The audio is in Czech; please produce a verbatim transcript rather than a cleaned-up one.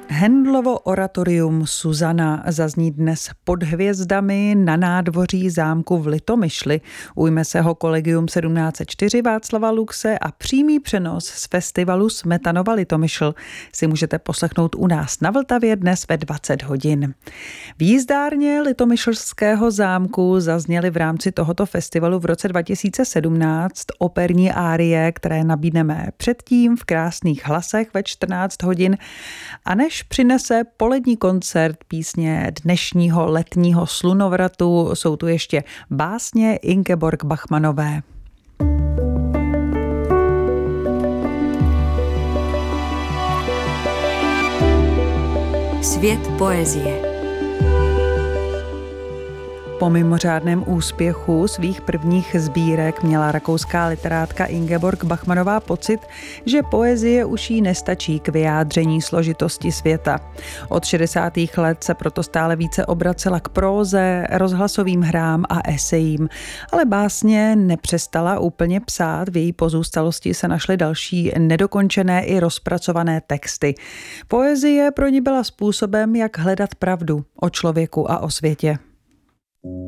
Handlovo oratorium Zuzana zazní dnes pod hvězdami na nádvoří zámku v Litomyšli. Ujme se ho Collegium sedmnáct set čtyři Václava Luxe a přímý přenos z festivalu Smetanova Litomyšl si můžete poslechnout u nás na Vltavě dnes ve dvacet hodin. V jízdárně Litomyšlského zámku zazněly v rámci tohoto festivalu v roce dva tisíce sedmnáct operní árie, které nabídneme předtím v krásných hlasech ve čtrnáct hodin, a než přinese polední koncert písně dnešního letního slunovratu, jsou tu ještě básně Ingeborg Bachmannové. Svět poezie. Po mimořádném úspěchu svých prvních sbírek měla rakouská literátka Ingeborg Bachmannová pocit, že poezie už jí nestačí k vyjádření složitosti světa. Od šedesátých let se proto stále více obracela k próze, rozhlasovým hrám a esejím, ale básně nepřestala úplně psát, v její pozůstalosti se našly další nedokončené i rozpracované texty. Poezie pro ní byla způsobem, jak hledat pravdu o člověku a o světě.